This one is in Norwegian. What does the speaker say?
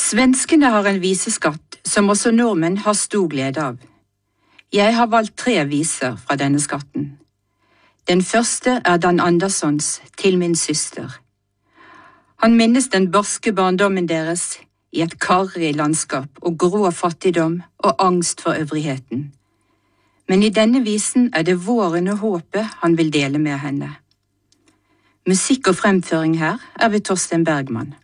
Svenskene har en viseskatt som også nordmenn har stor glede av. Jeg har valgt 3 viser fra denne skatten. Den første er Dan Anderssons Til min søster. Han minnes den barske barndommen deres i et karrig landskap og grå fattigdom og angst for øvrigheten. Men i denne visen er det våren og håpet han vil dele med henne. Musikk og fremføring her er ved Torsten Bergman.